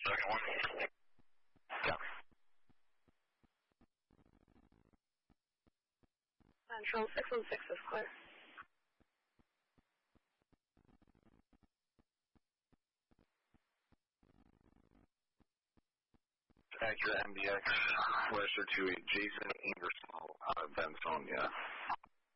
Second one. Copy. Central 616 is clear. Accurate MDX, registered to a Jason Ingersoll out of Bensonia.